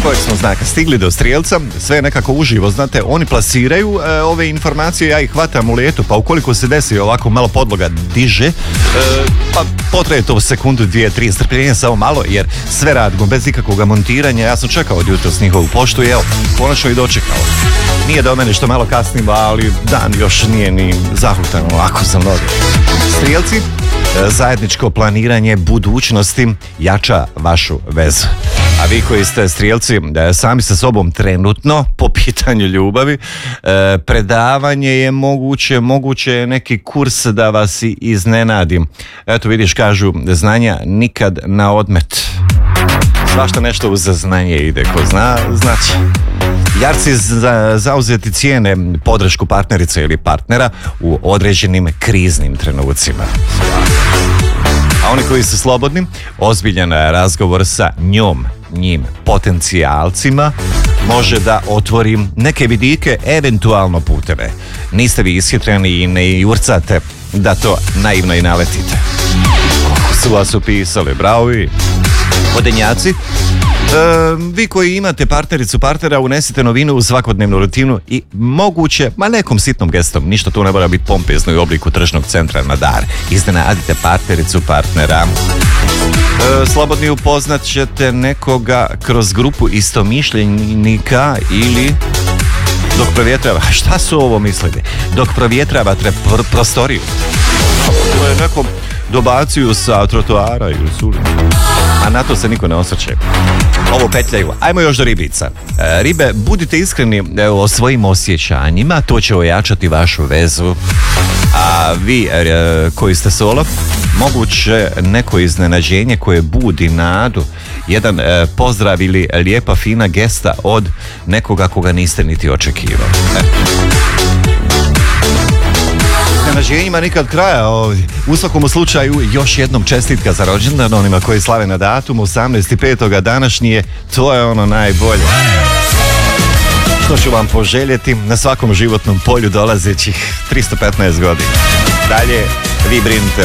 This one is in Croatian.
kojeg smo znaka stigli do Strijelca, sve nekako uživo, znate, oni plasiraju ove informacije, ja ih hvatam u letu, pa ukoliko se desi ovako malo podloga diže, pa potraje to sekundu, 2, 3, strpljenja samo malo, jer sve radimo bez ikakvog montiranja. Ja sam čekao od jutros njihovu poštu i evo, konačno i dočekao. Nije do mene što malo kasnimo, ali dan još nije ni zahutan ovako za mnoge. Strijelci, zajedničko planiranje budućnosti jača vašu vezu. A vi koji ste strijelci sami sa sobom trenutno po pitanju ljubavi, predavanje je moguće je neki kurs da vas i iznenadim. Eto vidiš, kažu, znanja nikad na odmet. Svašta nešto uz znanje ide, ko zna, znači. Jarci zauzeti cijene podršku partnerice ili partnera u određenim kriznim trenucima. A oni koji su slobodni, ozbiljan razgovor sa njim potencijalcima može da otvori neke vidike, eventualno puteve. Niste vi ishitreni i ne jurcate da to naivno i naletite. Kako su vas upisali, bravo vi. Vodenjaci, vi koji imate partnericu, partnera, unesite novinu u svakodnevnu rutinu i moguće, ma nekom sitnom gestom, ništa tu ne mora biti pompezno i u obliku tržnog centra na dar. Iznenadite partnericu, partnera. Slobodni upoznat ćete nekoga kroz grupu istomišljenika ili dok provjetrava, šta su ovo mislili? Dok provjetravate prostoriju. To je nekom dobaciju sa trotoara ili s ulice. A na to se niko ne osvrće. Ovo petljaju. Ajmo još do ribica. Ribe, budite iskreni o svojim osjećanjima, to će ojačati vašu vezu. A vi koji ste solo, moguće neko iznenađenje koje budi nadu, jedan pozdrav ili lijepa fina gesta od nekoga koga niste niti očekivali. Iznenađenjima nikad kraja ovdje. U svakom slučaju još jednom čestitka za rođendan onima koji slave na datum 18.5. današnji, to je ono najbolje. Što ću vam poželjeti na svakom životnom polju dolazećih 315 godina. Dalje, vi brinite